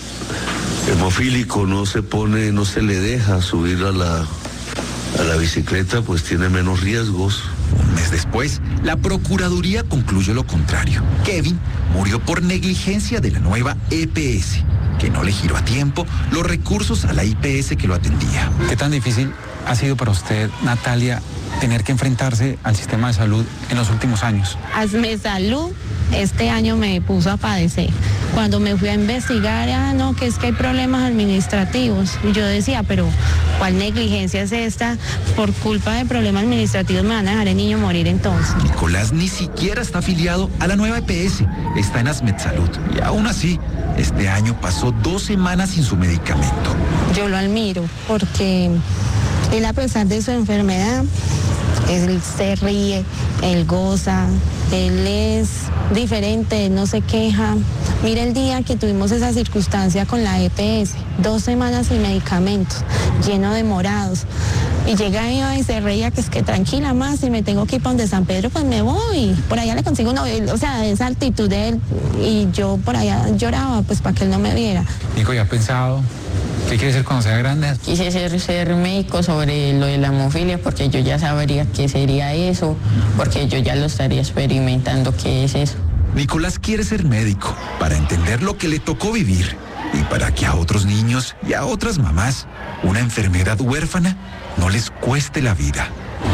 hemofílico no se le deja subir a la bicicleta, pues tiene menos riesgos. Un mes después, la Procuraduría concluyó lo contrario. Kevin murió por negligencia de la nueva EPS, que no le giró a tiempo los recursos a la IPS que lo atendía. ¿Qué tan difícil ha sido para usted, Natalia, tener que enfrentarse al sistema de salud en los últimos años? Hazme Salud este año me puso a padecer. Cuando me fui a investigar, no, que es que hay problemas administrativos. Y yo decía, pero ¿cuál negligencia es esta? Por culpa de problemas administrativos me van a dejar el niño morir entonces. Nicolás ni siquiera está afiliado a la nueva EPS, está en Hazme Salud. Y aún así, este año pasó 2 semanas sin su medicamento. Yo lo admiro porque él, a pesar de su enfermedad, él se ríe, él goza, él es diferente, él no se queja. Mira el día que tuvimos esa circunstancia con la EPS, 2 semanas sin medicamentos, lleno de morados. Y llega ella y se reía, que es que tranquila más, si me tengo que ir para donde San Pedro, pues me voy. Por allá le consigo uno, o sea, esa actitud de él, y yo por allá lloraba, pues para que él no me viera. Nico, ¿ya ha pensado qué quiere ser cuando sea grande? Quise ser médico sobre lo de la hemofilia porque yo ya sabría qué sería eso, porque yo ya lo estaría experimentando qué es eso. Nicolás quiere ser médico para entender lo que le tocó vivir y para que a otros niños y a otras mamás una enfermedad huérfana no les cueste la vida.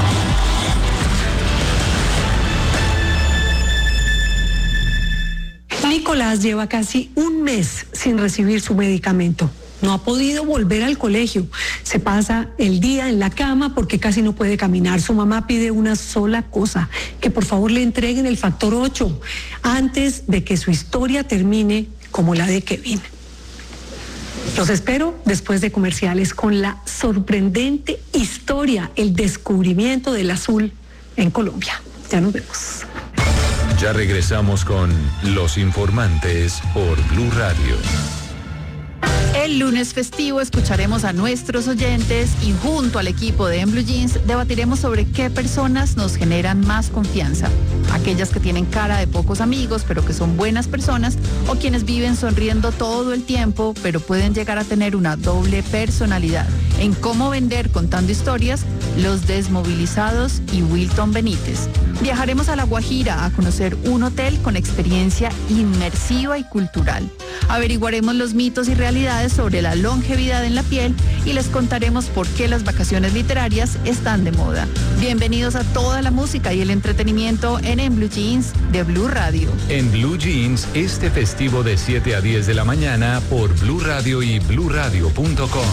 Nicolás lleva casi 1 mes sin recibir su medicamento. No ha podido volver al colegio. Se pasa el día en la cama porque casi no puede caminar. Su mamá pide una sola cosa, que por favor le entreguen el factor 8 antes de que su historia termine como la de Kevin. Los espero después de comerciales con la sorprendente historia, el descubrimiento del azul en Colombia. Ya nos vemos. Ya regresamos con Los Informantes por Blue Radio. El lunes festivo escucharemos a nuestros oyentes y junto al equipo de En Blue Jeans debatiremos sobre qué personas nos generan más confianza. Aquellas que tienen cara de pocos amigos pero que son buenas personas, o quienes viven sonriendo todo el tiempo pero pueden llegar a tener una doble personalidad. En Cómo Vender Contando Historias, Los Desmovilizados y Wilton Benítez. Viajaremos a La Guajira a conocer un hotel con experiencia inmersiva y cultural. Averiguaremos los mitos y realidades sobre la longevidad en la piel y les contaremos por qué las vacaciones literarias están de moda. Bienvenidos a toda la música y el entretenimiento en Blue Jeans de Blue Radio. En Blue Jeans, este festivo de 7 a 10 de la mañana por Blue Radio y BlueRadio.com.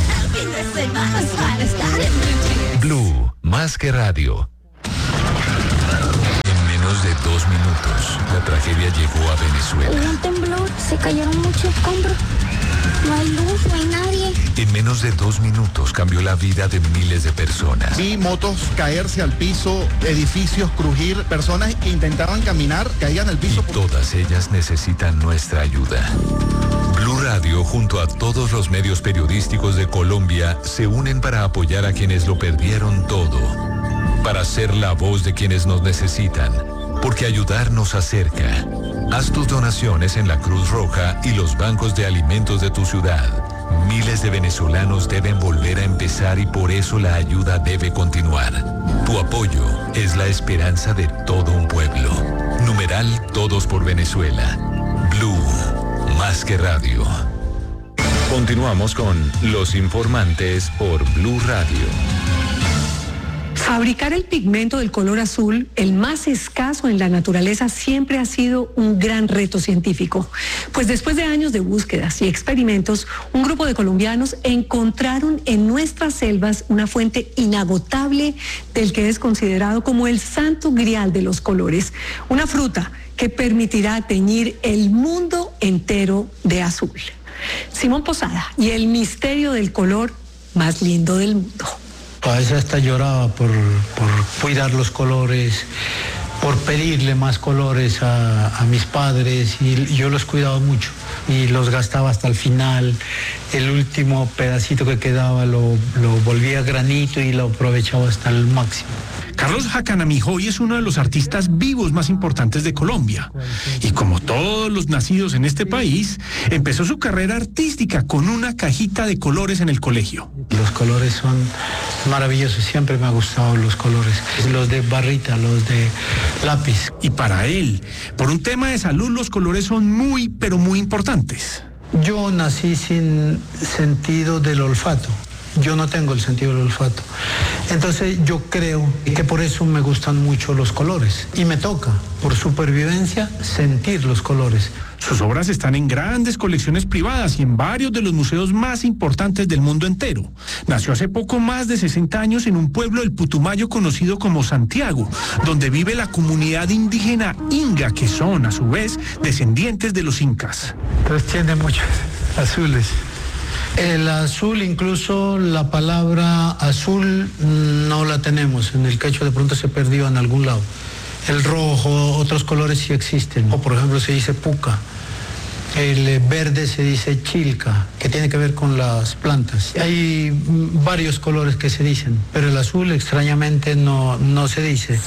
Blue, más que radio. En menos de 2 minutos, la tragedia llegó a Venezuela. Hubo un temblor, se cayeron muchos escombros. No hay luz, no hay nadie. En menos de 2 minutos cambió la vida de miles de personas. Vi motos caerse al piso, edificios crujir, personas que intentaban caminar, caían al piso. Y todas ellas necesitan nuestra ayuda. Blue Radio, junto a todos los medios periodísticos de Colombia, se unen para apoyar a quienes lo perdieron todo. Para ser la voz de quienes nos necesitan. porque ayudar nos acerca. Haz tus donaciones en la Cruz Roja y los bancos de alimentos de tu ciudad. Miles de venezolanos deben volver a empezar y por eso la ayuda debe continuar. Tu apoyo es la esperanza de todo un pueblo. Numeral Todos por Venezuela. Blue, más que radio. Continuamos con Los Informantes por Blue Radio. Fabricar el pigmento del color azul, el más escaso en la naturaleza, siempre ha sido un gran reto científico. Pues después de años de búsquedas y experimentos, un grupo de colombianos encontraron en nuestras selvas una fuente inagotable del que es considerado como el santo grial de los colores, una fruta que permitirá teñir el mundo entero de azul. Simón Posada y el misterio del color más lindo del mundo. A veces hasta lloraba por cuidar los colores, por pedirle más colores a mis padres, y yo los cuidaba mucho y los gastaba hasta el final. El último pedacito que quedaba lo volvía granito y lo aprovechaba hasta el máximo. Carlos Jacanamijoy es uno de los artistas vivos más importantes de Colombia. Y como todos los nacidos en este país, empezó su carrera artística con una cajita de colores en el colegio. Los colores son maravillosos, siempre me han gustado los colores. Los de barrita, los de lápiz. Y para él, por un tema de salud, los colores son muy, pero muy importantes. Yo nací sin sentido del olfato. Yo no tengo el sentido del olfato. Entonces yo creo que por eso me gustan mucho los colores. Y me toca, por supervivencia, sentir los colores. Sus obras están en grandes colecciones privadas y en varios de los museos más importantes del mundo entero. Nació hace poco más de 60 años en un pueblo del Putumayo conocido como Santiago, donde vive la comunidad indígena Inga, que son, a su vez, descendientes de los incas. Entonces tiene muchos azules. El azul, incluso la palabra azul no la tenemos. En el quechua de pronto se perdió en algún lado. El rojo, otros colores sí existen. O por ejemplo se dice puca. El verde se dice chilca, que tiene que ver con las plantas. Hay varios colores que se dicen, pero el azul extrañamente no se dice.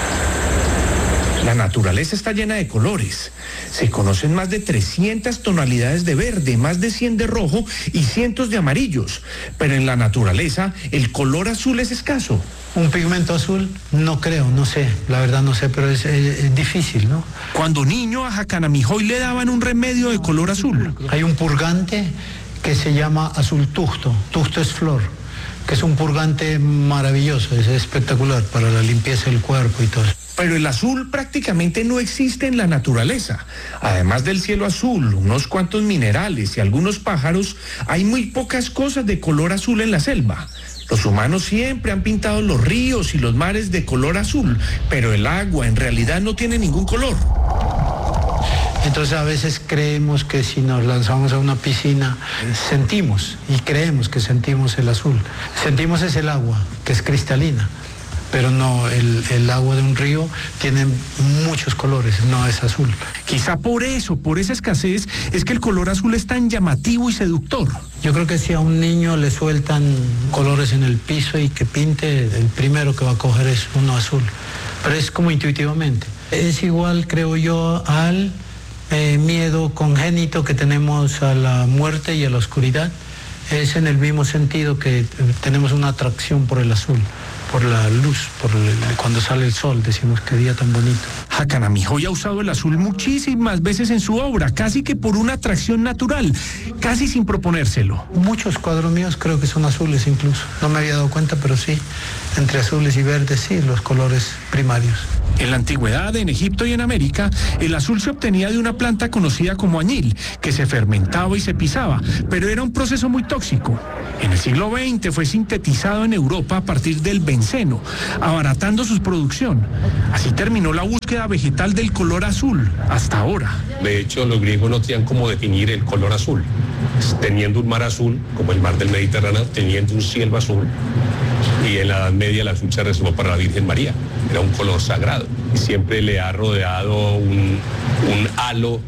La naturaleza está llena de colores. Se conocen más de 300 tonalidades de verde, más de 100 de rojo y cientos de amarillos. Pero en la naturaleza, el color azul es escaso. Un pigmento azul, no creo, no sé, la verdad no sé, pero es difícil, ¿no? Cuando niño a Jacanamijoy le daban un remedio de color azul. Hay un purgante que se llama azul tusto. Tusto es flor, que es un purgante maravilloso, es espectacular para la limpieza del cuerpo y todo eso. Pero el azul prácticamente no existe en la naturaleza. Además del cielo azul, unos cuantos minerales y algunos pájaros, hay muy pocas cosas de color azul en la selva. Los humanos siempre han pintado los ríos y los mares de color azul, pero el agua en realidad no tiene ningún color. Entonces a veces creemos que si nos lanzamos a una piscina, sentimos y creemos que sentimos el azul. Sentimos es el agua, que es cristalina. Pero no, el agua de un río tiene muchos colores, no es azul. Quizá por eso, por esa escasez, es que el color azul es tan llamativo y seductor. Yo creo que si a un niño le sueltan colores en el piso y que pinte, el primero que va a coger es uno azul. Pero es como intuitivamente. Es igual, creo yo, al miedo congénito que tenemos a la muerte y a la oscuridad. Es en el mismo sentido que tenemos una atracción por el azul, por la luz, cuando sale el sol, decimos qué día tan bonito. Jacanamijoy ha usado el azul muchísimas veces en su obra, casi que por una atracción natural, casi sin proponérselo. Muchos cuadros míos creo que son azules incluso, no me había dado cuenta, pero sí, entre azules y verdes sí, los colores primarios. En la antigüedad, en Egipto y en América, el azul se obtenía de una planta conocida como añil, que se fermentaba y se pisaba, pero era un proceso muy tóxico. En el siglo XX fue sintetizado en Europa a partir del benceno, abaratando su producción. Así terminó la búsqueda vegetal del color azul, hasta ahora. De hecho, los griegos no tenían cómo definir el color azul. Teniendo un mar azul, como el mar del Mediterráneo, teniendo un cielo azul, y en la Edad Media el azul se reservó para la Virgen María. Era un color sagrado y siempre le ha rodeado un halo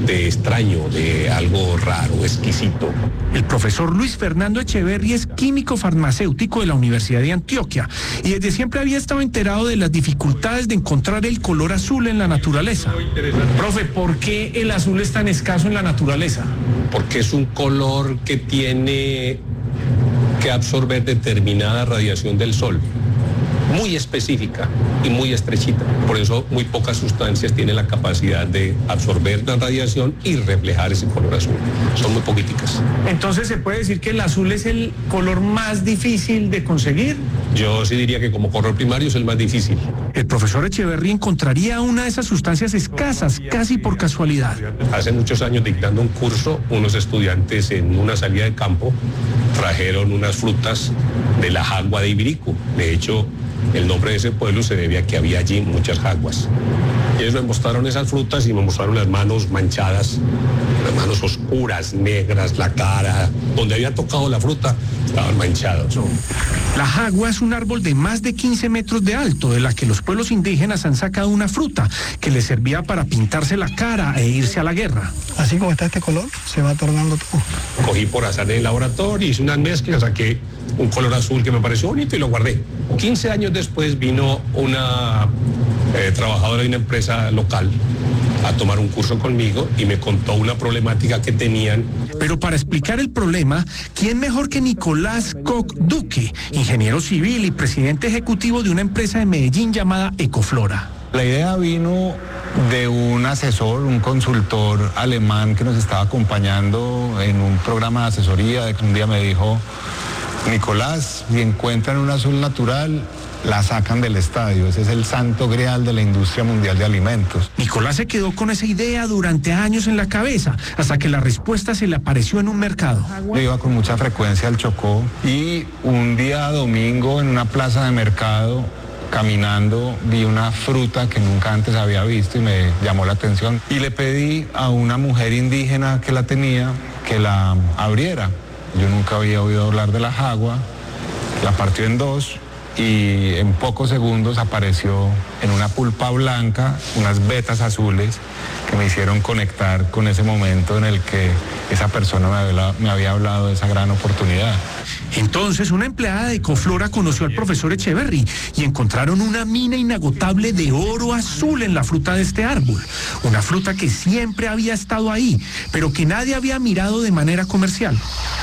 de extraño, de algo raro, exquisito. El profesor Luis Fernando Echeverry es químico farmacéutico de la Universidad de Antioquia y desde siempre había estado enterado de las dificultades de encontrar el color azul en la naturaleza. Profe, ¿por qué el azul es tan escaso en la naturaleza? Porque es un color que tiene que absorber determinada radiación del sol, muy específica y muy estrechita. Por eso muy pocas sustancias tienen la capacidad de absorber la radiación y reflejar ese color azul. Son muy poquiticas. Entonces, ¿se puede decir que el azul es el color más difícil de conseguir? Yo sí diría que como color primario es el más difícil. El profesor Echeverry encontraría una de esas sustancias escasas, casi por casualidad. Hace muchos años, dictando un curso, unos estudiantes en una salida de campo trajeron unas frutas de la jagua de Ibirico. De hecho, el nombre de ese pueblo se debe a que había allí muchas jaguas. Y ellos me mostraron esas frutas y me mostraron las manos manchadas, las manos oscuras, negras, la cara, donde había tocado la fruta, estaban manchados. La jagua es un árbol de más de 15 metros de alto, de la que los pueblos indígenas han sacado una fruta que les servía para pintarse la cara e irse a la guerra. Así como está este color, se va tornando todo. Cogí por azar en el laboratorio, hice unas mezclas, saqué un color azul que me pareció bonito y lo guardé. 15 años después vino una trabajadora de una empresa local a tomar un curso conmigo y me contó una problemática que tenían. Pero para explicar el problema, ¿quién mejor que Nicolás Koch Duque, ingeniero civil y presidente ejecutivo de una empresa de Medellín llamada Ecoflora? La idea vino de un asesor, un consultor alemán que nos estaba acompañando en un programa de asesoría, de que un día me dijo: Nicolás, si encuentran un azul natural, la sacan del estadio. Ese es el santo grial de la industria mundial de alimentos. Nicolás se quedó con esa idea durante años en la cabeza, hasta que la respuesta se le apareció en un mercado. Yo iba con mucha frecuencia al Chocó y un día domingo en una plaza de mercado, caminando, vi una fruta que nunca antes había visto y me llamó la atención. Y le pedí a una mujer indígena que la tenía que la abriera. Yo nunca había oído hablar de la jagua, la partió en dos y en pocos segundos apareció en una pulpa blanca unas vetas azules que me hicieron conectar con ese momento en el que esa persona me había hablado de esa gran oportunidad. Entonces, una empleada de Ecoflora conoció al profesor Echeverry y encontraron una mina inagotable de oro azul en la fruta de este árbol. Una fruta que siempre había estado ahí, pero que nadie había mirado de manera comercial.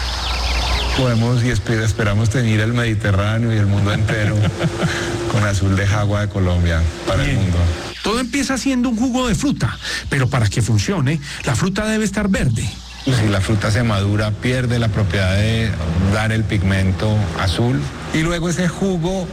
Podemos y esperamos tener el Mediterráneo y el mundo entero con azul de jagua de Colombia para el mundo. Todo empieza siendo un jugo de fruta, pero para que funcione, la fruta debe estar verde. Si la fruta se madura, pierde la propiedad de dar el pigmento azul. Y luego ese jugo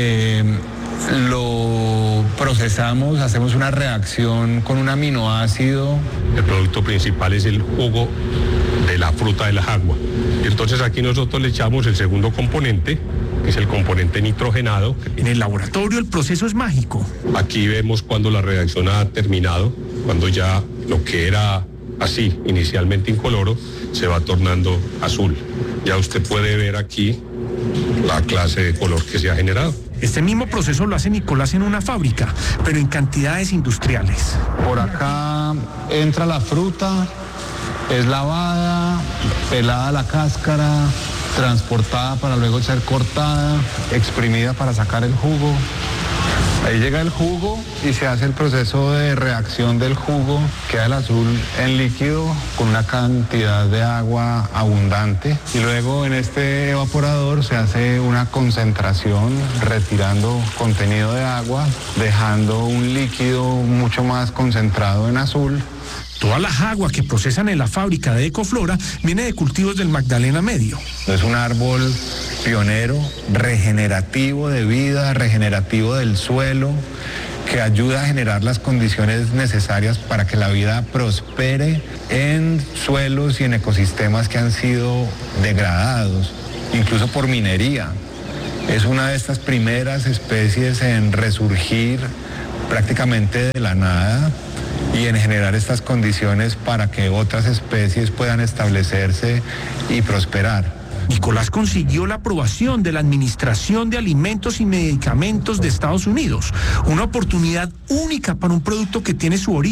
lo procesamos, hacemos una reacción con un aminoácido. El producto principal es el jugo de la fruta de la jagua. Entonces aquí nosotros le echamos el segundo componente, que es el componente nitrogenado. En el laboratorio el proceso es mágico. Aquí vemos cuando la reacción ha terminado, cuando ya lo que era así, inicialmente incoloro, se va tornando azul. Ya usted puede ver aquí la clase de color que se ha generado. Este mismo proceso lo hace Nicolás en una fábrica, pero en cantidades industriales. Por acá entra la fruta, es lavada, pelada la cáscara, transportada para luego ser cortada, exprimida para sacar el jugo. Ahí llega el jugo y se hace el proceso de reacción del jugo. Queda el azul en líquido con una cantidad de agua abundante. Y luego en este evaporador se hace una concentración retirando contenido de agua, dejando un líquido mucho más concentrado en azul. Toda la jagua que procesan en la fábrica de Ecoflora viene de cultivos del Magdalena Medio. Es un árbol pionero, regenerativo de vida, regenerativo del suelo, que ayuda a generar las condiciones necesarias para que la vida prospere en suelos y en ecosistemas que han sido degradados, incluso por minería. Es una de estas primeras especies en resurgir prácticamente de la nada y en generar estas condiciones para que otras especies puedan establecerse y prosperar. Nicolás consiguió la aprobación de la Administración de Alimentos y Medicamentos de Estados Unidos, una oportunidad única para un producto que tiene su origen